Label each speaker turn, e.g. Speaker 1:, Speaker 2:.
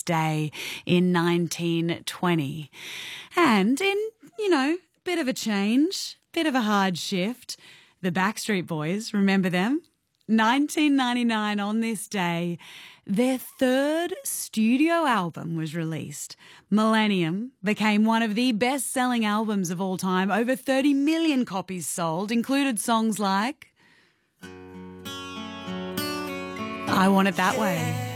Speaker 1: day in 1920. And in, bit of a change, bit of a hard shift, the Backstreet Boys, remember them? 1999 on this day, their third studio album was released. Millennium became one of the best-selling albums of all time. Over 30 million copies sold, included songs like I Want It That Way.